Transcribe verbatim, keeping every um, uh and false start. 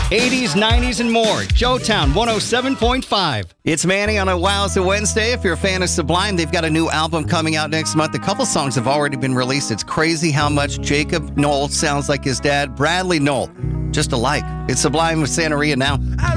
eighties, nineties, and more. Showtown one oh seven point five. It's Manny on a Wowza Wednesday. If you're a fan of Sublime, they've got a new album coming out next month. A couple songs have already been released. It's crazy how much Jacob Knoll sounds like his dad, Bradley Knoll. Just alike. It's Sublime with Santeria now.